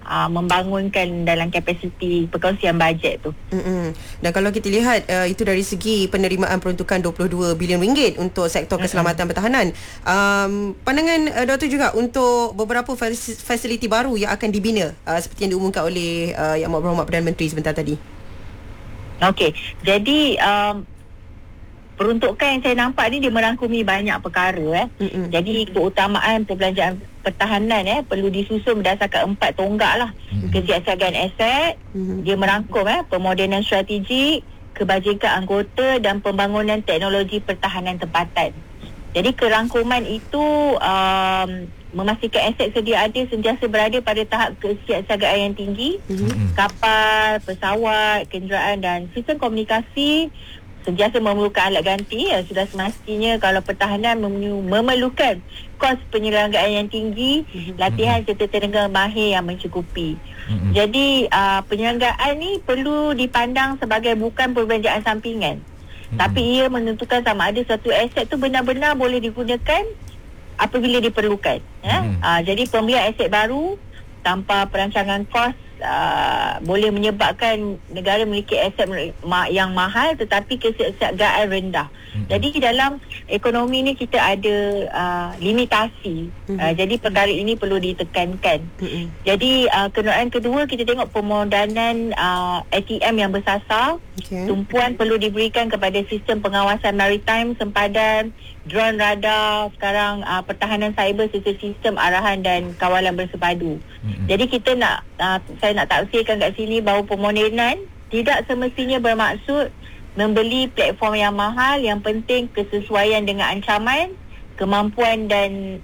membangunkan dalam kapasiti perkongsian bajet tu. Dan kalau kita lihat itu dari segi penerimaan peruntukan 22 bilion ringgit untuk sektor keselamatan pertahanan. Pandangan Doktor juga untuk beberapa fasiliti baru yang akan dibina seperti yang diumumkan oleh Yang Berhormat Perdana Menteri sebentar tadi. Okey, jadi peruntukan yang saya nampak ni dia merangkumi banyak perkara. Jadi keutamaan perbelanjaan pertahanan perlu disusun berdasarkan 4 tonggak lah. Kesiapsiagaan aset, dia merangkum pemodenan strategik, kebajikan anggota dan pembangunan teknologi pertahanan tempatan. Jadi kerangkuman itu memastikan aset sedia ada sentiasa berada pada tahap kesiapsiagaan yang tinggi. Kapal, pesawat, kenderaan dan sistem komunikasi sentiasa memerlukan alat ganti. Sudah semestinya kalau pertahanan memerlukan kos penyelenggaraan yang tinggi, latihan serta tenaga mahir yang mencukupi. Jadi penyelenggaraan ni perlu dipandang sebagai bukan perbelanjaan sampingan, tapi ia menentukan sama ada satu aset tu benar-benar boleh digunakan apabila diperlukan. Jadi pembelian aset baru tanpa perancangan kos boleh menyebabkan negara memiliki aset yang mahal tetapi kesiapsiagaan rendah. Jadi dalam ekonomi ni kita ada limitasi. Jadi perkara ini perlu ditekankan. Jadi kenderaan kedua, kita tengok pemodanan ATM yang bersasar. Tumpuan perlu diberikan kepada sistem pengawasan maritime sempadan, drone radar, sekarang pertahanan cyber serta sistem arahan dan kawalan bersepadu. Jadi kita saya nak tafsirkan kat sini bahawa pemodenan tidak semestinya bermaksud membeli platform yang mahal. Yang penting kesesuaian dengan ancaman, kemampuan dan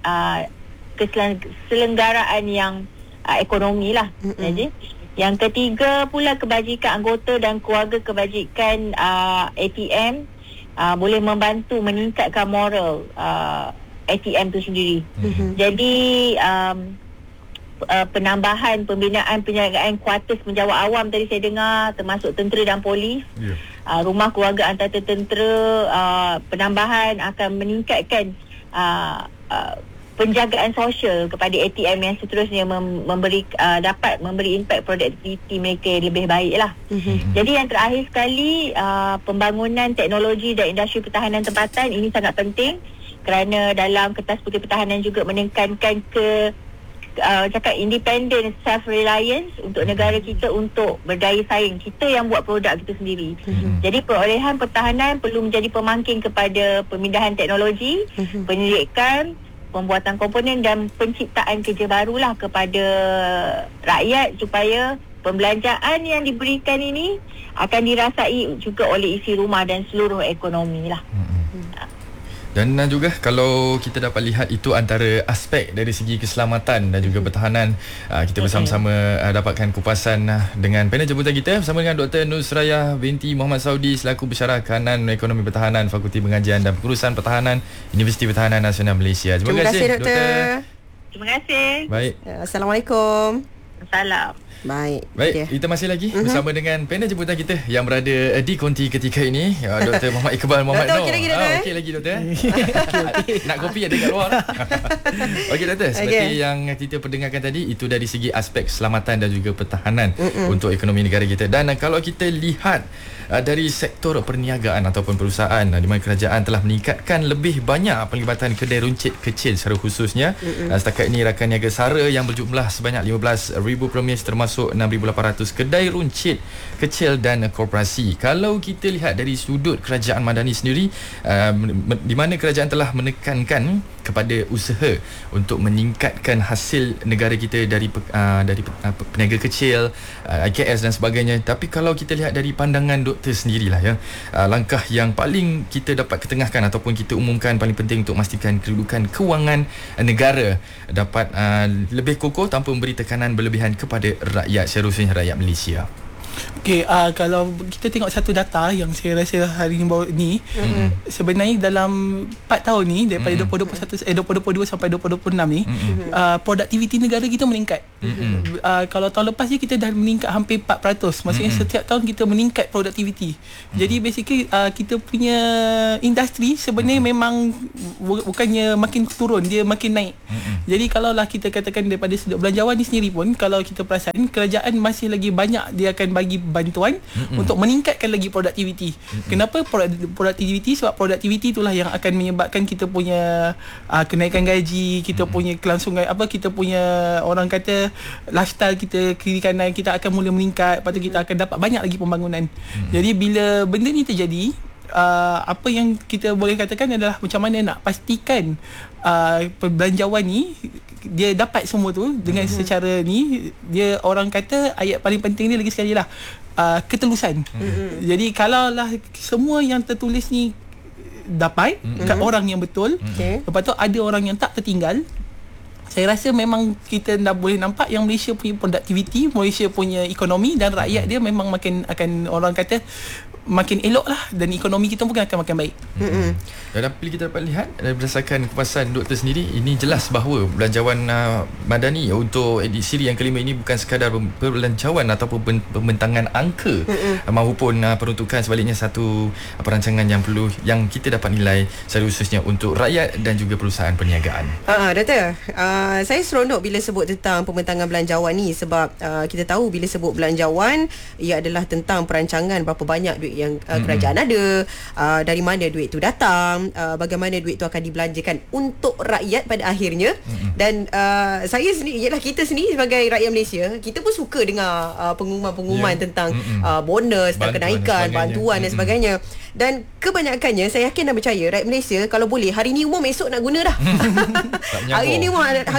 keselenggaraan yang ekonomi lah. Jadi yang ketiga pula, kebajikan anggota dan keluarga kebajikan ATM boleh membantu meningkatkan moral ATM tu sendiri. Jadi penambahan pembinaan penyelenggaraan kuartus penjawat awam tadi saya dengar, termasuk tentera dan polis, rumah keluarga antara-tentera, penambahan akan meningkatkan penjagaan sosial kepada ATM yang seterusnya dapat memberi impak produktiviti mereka lebih baik lah. Jadi yang terakhir sekali, pembangunan teknologi dan industri pertahanan tempatan ini sangat penting kerana dalam Kertas Putih Pertahanan juga menekankan cakap independent self-reliance untuk negara kita untuk berdaya saing. Kita yang buat produk kita sendiri. Jadi perolehan pertahanan perlu menjadi pemangkin kepada pemindahan teknologi, penyelidikan, pembuatan komponen dan penciptaan kerja barulah kepada rakyat supaya pembelanjaan yang diberikan ini akan dirasai juga oleh isi rumah dan seluruh ekonomi lah. Dan juga kalau kita dapat lihat itu antara aspek dari segi keselamatan dan juga pertahanan. Kita bersama-sama dapatkan kupasan dengan panel jemputan kita bersama dengan Dr. Nusrayah binti Muhammad Saudi selaku pensyarah kanan ekonomi pertahanan Fakulti Pengajian dan Pengurusan Pertahanan Universiti Pertahanan Nasional Malaysia. Terima kasih Doktor. Terima kasih. Baik. Assalamualaikum. Salam. Baik, kita masih lagi bersama dengan panel jemputan kita yang berada di konti ketika ini, Dr. Muhammad Iqbal Muhammad Noor. Okey lagi Doktor. Nak kopi ada kat luar. Okey Doktor, seperti yang kita perdengarkan tadi, itu dari segi aspek keselamatan dan juga pertahanan untuk ekonomi negara kita. Dan kalau kita lihat dari sektor perniagaan ataupun perusahaan di mana kerajaan telah meningkatkan lebih banyak penglibatan kedai runcit kecil secara khususnya. Setakat ini rakan niaga SARA yang berjumlah sebanyak 15,000 premis termasuk 6,800 kedai runcit kecil dan korporasi. Kalau kita lihat dari sudut kerajaan Madani sendiri, di mana kerajaan telah menekankan kepada usaha untuk meningkatkan hasil negara kita dari peniaga kecil, IKS dan sebagainya. Tapi kalau kita lihat dari pandangan doktor sendirilah langkah yang paling kita dapat ketengahkan ataupun kita umumkan paling penting untuk memastikan kedudukan kewangan negara dapat lebih kokoh tanpa memberi tekanan berlebihan kepada rakyat, seharusnya rakyat Malaysia. Okey, kalau kita tengok satu data yang saya rasa hari ni sebenarnya dalam 4 tahun ni daripada 2022 sampai 2026 ni produktiviti negara kita meningkat. Kalau tahun lepas ni kita dah meningkat hampir 4%. Maksudnya setiap tahun kita meningkat produktiviti. Jadi basically kita punya industri sebenarnya memang bukannya makin turun, dia makin naik. Jadi kalaulah kita katakan daripada sudut belanjawan ni sendiri pun, kalau kita perasan kerajaan masih lagi banyak dia akan bagi bantuan untuk meningkatkan lagi produktiviti. Kenapa produktiviti? Sebab produktiviti itulah yang akan menyebabkan kita punya kenaikan gaji, kita punya kelangsungan kita punya orang kata lifestyle kita, kiri kanan kita akan mula meningkat, lepas tu kita akan dapat banyak lagi pembangunan. Jadi bila benda ni terjadi, apa yang kita boleh katakan adalah macam mana nak pastikan perbelanjawan ni dia dapat semua tu dengan secara ni. Dia orang kata ayat paling penting ni lagi sekali lah, ketelusan. Jadi kalaulah semua yang tertulis ni dapat kat orang yang betul, lepas tu ada orang yang tak tertinggal, saya rasa memang kita dah boleh nampak yang Malaysia punya productivity, Malaysia punya ekonomi dan rakyat dia memang makin akan orang kata makin elok lah, dan ekonomi kita pun akan makin baik. Dan apa kita dapat lihat berdasarkan kupasan doktor sendiri, ini jelas bahawa belanjawan madani untuk edisi yang kelima ini bukan sekadar perbelanjawan ataupun pembentangan angka, maupun peruntukan, sebaliknya satu perancangan yang kita dapat nilai secara khususnya untuk rakyat dan juga perusahaan perniagaan. Doktor, saya seronok bila sebut tentang pembentangan belanjawan ni, sebab kita tahu bila sebut belanjawan ia adalah tentang perancangan berapa banyak duit yang kerajaan ada, dari mana duit tu datang, bagaimana duit tu akan dibelanjakan untuk rakyat pada akhirnya. Dan saya sendiri, ialah kita sendiri sebagai rakyat Malaysia, kita pun suka dengar pengumuman-pengumuman tentang bonus dan kenaikan, bantuan dan sebagainya. Dan kebanyakannya saya yakin dan percaya rakyat Malaysia kalau boleh hari ni umum, esok nak guna dah. Hari ni umum,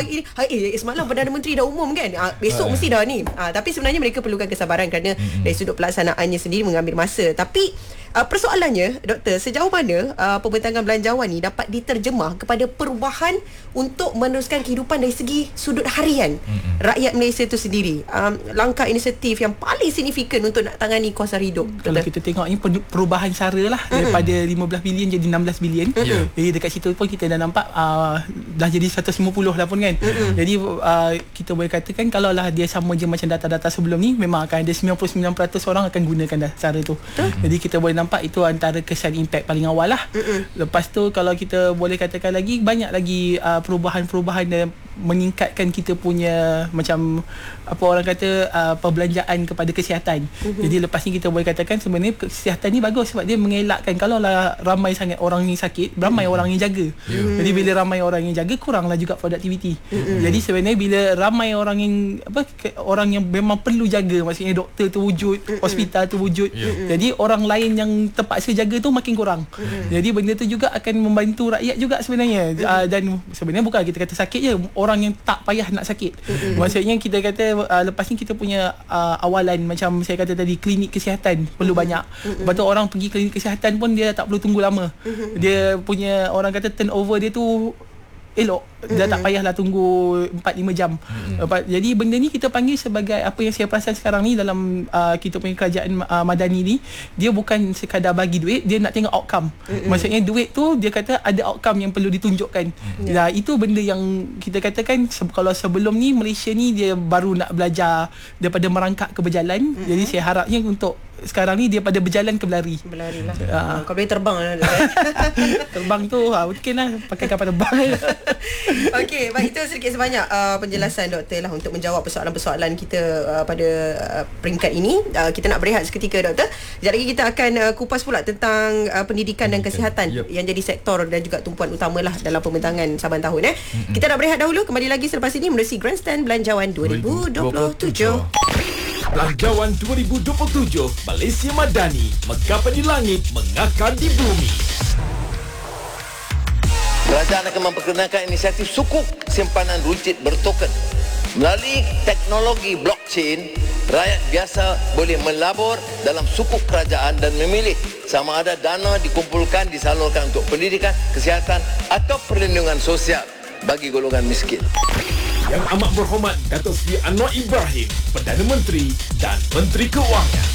semalam Perdana Menteri dah umum kan, besok mesti dah ni. Tapi sebenarnya mereka perlukan kesabaran kerana dari sudut pelaksanaannya sendiri mengambil masa. Tapi persoalannya, doktor, sejauh mana pembentangan belanjawan ni dapat diterjemah kepada perubahan untuk meneruskan kehidupan dari segi sudut harian rakyat Malaysia itu sendiri? Langkah inisiatif yang paling signifikan untuk nak tangani kos hari hidup. Kalau kita tengok ni perubahan cara lah, daripada 15 bilion jadi 16 bilion. Jadi dekat situ pun kita dah nampak dah jadi 150 dah pun kan. Jadi kita boleh katakan kalau lah dia sama je macam data-data sebelum ni, memang akan ada 99% orang akan gunakan dah cara tu. Jadi kita boleh nampak itu antara kesan impact paling awal lah. Lepas tu kalau kita boleh katakan lagi, banyak lagi perubahan-perubahan dan meningkatkan kita punya macam apa orang kata perbelanjaan kepada kesihatan. Jadi lepas ni kita boleh katakan sebenarnya kesihatan ni bagus sebab dia mengelakkan kalau lah ramai sangat orang yang sakit, ramai orang yang jaga. Jadi bila ramai orang yang jaga, kuranglah juga productivity. Jadi sebenarnya bila ramai orang yang orang yang memang perlu jaga, maksudnya doktor tu wujud, hospital tu wujud, jadi orang lain yang terpaksa jaga tu makin kurang. Jadi benda tu juga akan membantu rakyat juga sebenarnya. Dan sebenarnya bukan kita kata sakit je, orang yang tak payah nak sakit. Maksudnya kita kata lepas ni kita punya awalan macam saya kata tadi, klinik kesihatan perlu banyak. Lepas tu orang pergi klinik kesihatan pun dia tak perlu tunggu lama. Dia punya orang kata turnover dia tu elok, dah tak payahlah tunggu 4-5 jam. Jadi benda ni kita panggil sebagai, apa yang saya perasan sekarang ni dalam kita punya kerajaan madani ni, dia bukan sekadar bagi duit, dia nak tengok outcome. Maksudnya duit tu dia kata ada outcome yang perlu ditunjukkan. Itu benda yang kita katakan kalau sebelum ni Malaysia ni dia baru nak belajar daripada merangkak ke berjalan. Jadi saya harapnya untuk sekarang ni dia pada berjalan ke berlari. Berlari lah. Kau boleh terbang lah. Terbang tu mungkin lah pakai kapal terbang. Okey, baik, itu sedikit sebanyak penjelasan doktor lah untuk menjawab persoalan-persoalan kita pada peringkat ini. Kita nak berehat seketika, doktor. Sekejap lagi kita akan kupas pula tentang pendidikan dan kesihatan yang jadi sektor dan juga tumpuan utama lah dalam pembentangan saban tahun. Kita nak berehat dahulu, kembali lagi selepas ini menerusi Grandstand Belanjawan 2027. Belanjawan 2027 Malaysia Madani, mengkapan di langit, mengakar di bumi. Kerajaan akan memperkenalkan inisiatif sukuk simpanan runcit bertoken. Melalui teknologi blockchain, rakyat biasa boleh melabur dalam sukuk kerajaan dan memilih sama ada dana dikumpulkan disalurkan untuk pendidikan, kesihatan atau perlindungan sosial bagi golongan miskin. Yang Amat Berhormat Datuk Seri Anwar Ibrahim, Perdana Menteri dan Menteri Keuangan.